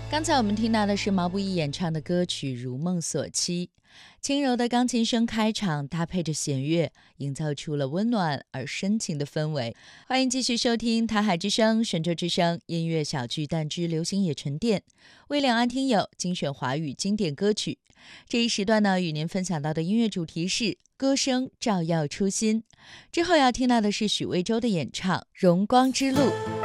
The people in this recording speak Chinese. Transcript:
刚才我们听到的是毛不易演唱的歌曲《如梦所期》，轻柔的钢琴声开场，搭配着弦乐，营造出了温暖而深情的氛围。欢迎继续收听台海之声、神州之声音乐小巨蛋之流行野沉淀，为两岸听友精选华语经典歌曲。这一时段呢，与您分享到的音乐主题是歌声照耀初心。之后要听到的是许魏洲的演唱《荣光之路》。